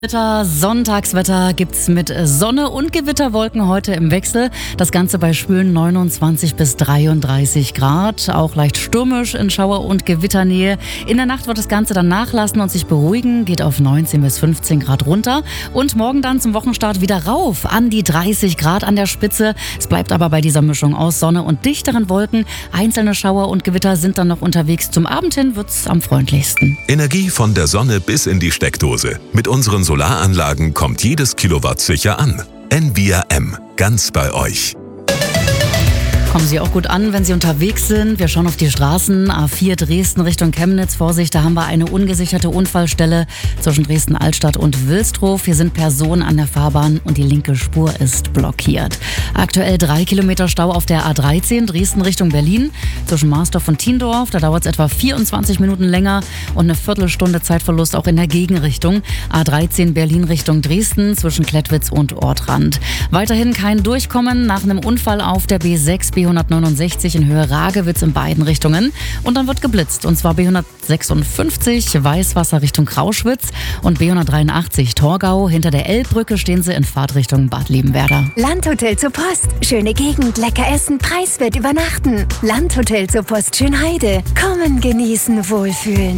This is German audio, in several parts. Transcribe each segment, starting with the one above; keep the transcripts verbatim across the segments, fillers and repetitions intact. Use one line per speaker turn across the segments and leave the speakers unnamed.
Wetter, Sonntagswetter gibt's mit Sonne und Gewitterwolken heute im Wechsel. Das Ganze bei schwülen neunundzwanzig bis dreiunddreißig Grad. Auch leicht stürmisch in Schauer- und Gewitternähe. In der Nacht wird das Ganze dann nachlassen und sich beruhigen. Geht auf neunzehn bis fünfzehn Grad runter. Und morgen dann zum Wochenstart wieder rauf an die dreißig Grad an der Spitze. Es bleibt aber bei dieser Mischung aus Sonne und dichteren Wolken. Einzelne Schauer und Gewitter sind dann noch unterwegs. Zum Abend hin wird's am freundlichsten.
Energie von der Sonne bis in die Steckdose. Mit unseren Solaranlagen kommt jedes Kilowatt sicher an. N V R M, ganz bei euch.
Kommen Sie auch gut an, wenn Sie unterwegs sind. Wir schauen auf die Straßen. A vier Dresden Richtung Chemnitz. Vorsicht, da haben wir eine ungesicherte Unfallstelle zwischen Dresden-Altstadt und Wilsdruf. Hier sind Personen an der Fahrbahn und die linke Spur ist blockiert. Aktuell drei Kilometer Stau auf der A dreizehn Dresden Richtung Berlin. Zwischen Marsdorf und Tiendorf. Da dauert es etwa vierundzwanzig Minuten länger und eine Viertelstunde Zeitverlust auch in der Gegenrichtung. A dreizehn Berlin Richtung Dresden zwischen Klettwitz und Ortrand. Weiterhin kein Durchkommen nach einem Unfall auf der B sechs B hundertneunundsechzig in Höhe Ragewitz in beiden Richtungen. Und dann wird geblitzt. Und zwar B hundertsechsundfünfzig Weißwasser Richtung Krauschwitz und B hundertdreiundachtzig Torgau. Hinter der Elbbrücke stehen sie in Fahrtrichtung Bad Liebenwerda.
Landhotel zur Post. Schöne Gegend, lecker essen, preiswert übernachten. Landhotel zur Post Schönheide. Kommen, genießen, wohlfühlen.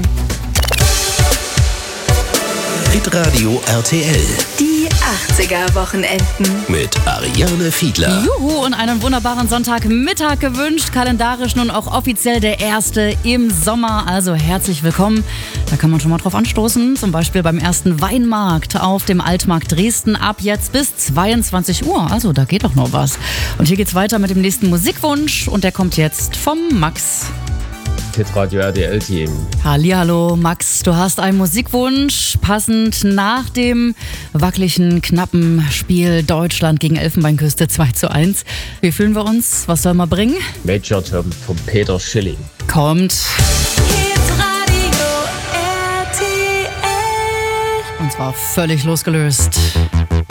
Hitradio R T L.
Die achtziger-Wochenenden.
Mit Ariane Fiedler.
Juhu, und einen wunderbaren Sonntagmittag gewünscht. Kalendarisch nun auch offiziell der erste im Sommer. Also herzlich willkommen. Da kann man schon mal drauf anstoßen. Zum Beispiel beim ersten Weinmarkt auf dem Altmarkt Dresden. Ab jetzt bis zweiundzwanzig Uhr. Also da geht doch noch was. Und hier geht's weiter mit dem nächsten Musikwunsch. Und der kommt jetzt vom Max.
Hitradio R T L-Team.
Hallihallo Max, du hast einen Musikwunsch, passend nach dem wackeligen, knappen Spiel Deutschland gegen Elfenbeinküste zwei zu eins. Wie fühlen wir uns? Was soll man bringen?
Major Tom von Peter Schilling.
Kommt.
Hitradio R T L.
Und zwar völlig losgelöst.